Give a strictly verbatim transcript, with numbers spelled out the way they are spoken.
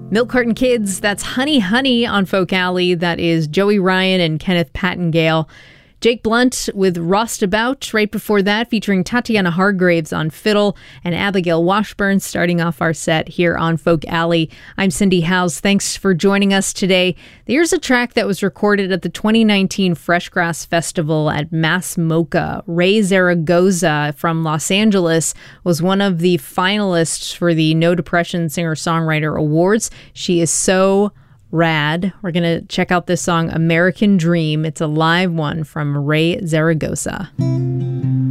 Milk Carton Kids, that's Honey Honey on Folk Alley. That is Joey Ryan and Kenneth Pattengale. Jake Blunt with Rostabout right before that, featuring Tatiana Hargraves on fiddle and Abigail Washburn starting off our set here on Folk Alley. I'm Cindy Howes. Thanks for joining us today. Here's a track that was recorded at the twenty nineteen Freshgrass Festival at Mass Mocha. Ray Zaragoza from Los Angeles was one of the finalists for the No Depression Singer-Songwriter Awards. She is so rad. We're going to check out this song, American Dream. It's a live one from Ray Zaragoza.